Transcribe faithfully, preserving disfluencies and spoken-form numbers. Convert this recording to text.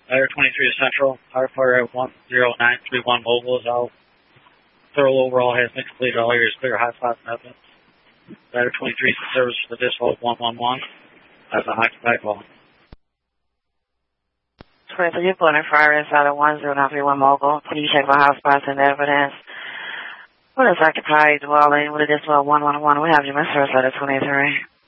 Ladder twenty-three to Central. Firefighter at one zero nine three one mobile is out. Thorough overall has been completed. All areas clear. High five and evidence. Ladder twenty-three is in service for the Disval one one one. That's a occupied call. twenty-three, you're pulling fire inside of one zero nine three one mobile. Please check for hotspots and evidence. What is occupied dwelling? What is Disval one one one? We have you in service, Ladder twenty-three.